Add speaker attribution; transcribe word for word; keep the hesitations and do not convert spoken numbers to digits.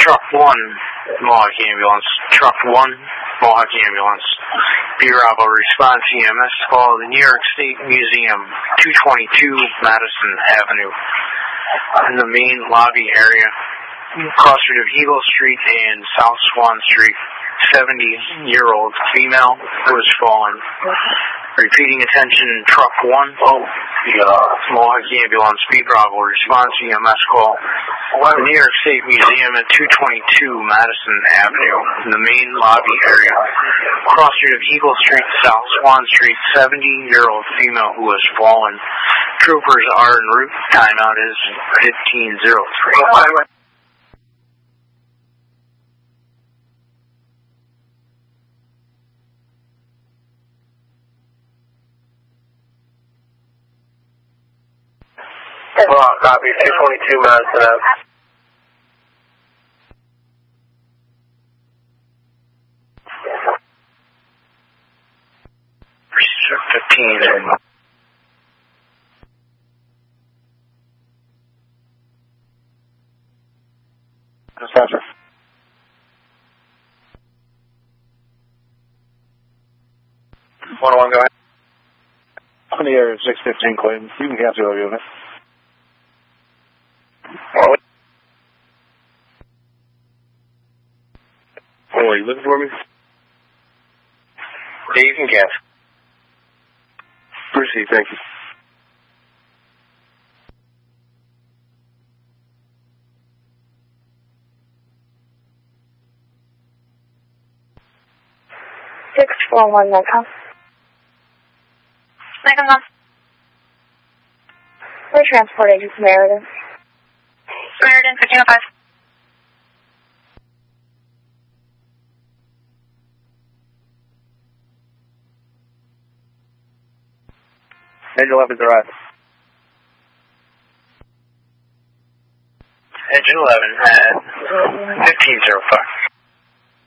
Speaker 1: Truck one, Mohawk Ambulance. Truck one, Mohawk Ambulance. B. Bravo response E M S call the New York State Museum, two twenty-two Madison Avenue. In the main lobby area, cross street of Eagle Street and South Swan Street. seventy-year-old female who has fallen. Repeating attention, truck one, oh, the uh, Mohawk Ambulance, B. Bravo, response E M S call. The New York State Museum at two twenty-two Madison Avenue, in the main lobby area. Cross street of Eagle Street, South Swan Street, seventy-year-old female who has fallen. Troopers are en route. Timeout is fifteen oh three.
Speaker 2: Well, copy, two twenty-two Madison Ave.
Speaker 1: Procedure fifteen.
Speaker 2: Dispatcher. one oh one, go ahead.
Speaker 3: On the air, six fifteen Clayton. You can cancel the unit.
Speaker 2: Oh, are you looking for me? Yeah, you can cancel. Proceed, thank you.
Speaker 4: six four one, Nikon.
Speaker 5: Nikon.
Speaker 4: We're transport agent from Meriden.
Speaker 5: Meriden, fifteen oh five.
Speaker 2: Engine eleven's arrived.
Speaker 1: Engine eleven at fifteen oh five.